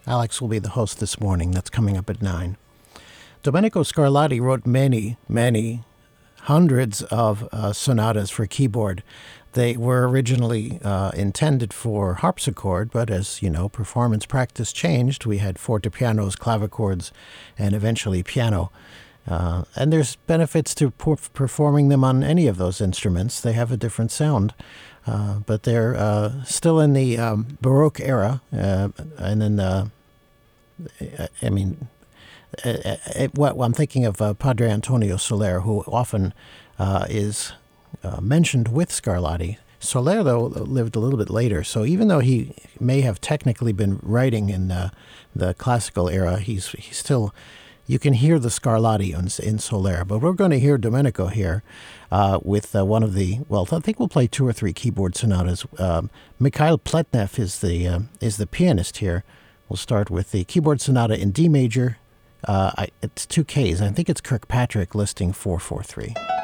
Alex will be the host this morning. That's coming up at 9. Domenico Scarlatti wrote many, many hundreds of sonatas for keyboard. They were originally intended for harpsichord, but as you know, performance practice changed. We had fortepianos, clavichords, and eventually piano. And there's benefits to performing them on any of those instruments. They have a different sound, but they're still in the Baroque era. And then, I'm thinking of Padre Antonio Soler, who often is mentioned with Scarlatti. Soler, though, lived a little bit later, so even though he may have technically been writing in the classical era, he's still, you can hear the Scarlatti in Soler. But we're going to hear Domenico here with one of the, well, I think we'll play 2 or 3 keyboard sonatas. Mikhail Pletnev is the pianist here. We'll start with the keyboard sonata in D major. It's 2 Ks. I think it's Kirkpatrick listing 443.